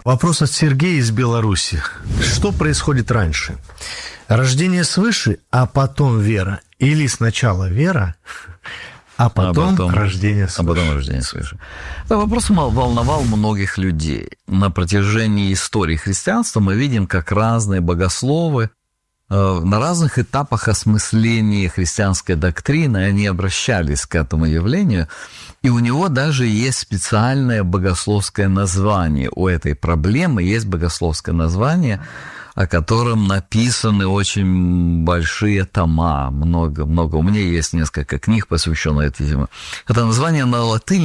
Вопрос от Сергея из Беларуси. Что происходит раньше? Рождение свыше, а потом вера? Или сначала вера, а потом рождение свыше? А потом рождение свыше. Этот вопрос волновал многих людей. На протяжении истории христианства мы видим, как разные богословы на разных этапах осмысления христианской доктрины они обращались к этому явлению, и у него даже есть специальное богословское название. У этой проблемы есть богословское название, о котором написаны очень большие тома, много. У меня есть несколько книг, посвященных этой теме. Это название на латыни